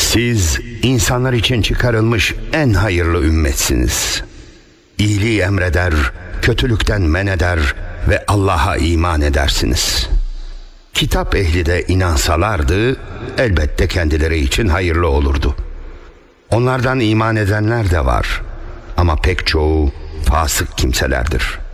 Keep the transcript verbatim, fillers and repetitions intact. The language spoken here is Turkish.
Siz insanlar için çıkarılmış en hayırlı ümmetsiniz. İyiliği emreder, kötülükten men eder ve Allah'a iman edersiniz. Kitap ehli de inansalardı elbette kendileri için hayırlı olurdu. Onlardan iman edenler de var ama pek çoğu fasık kimselerdir.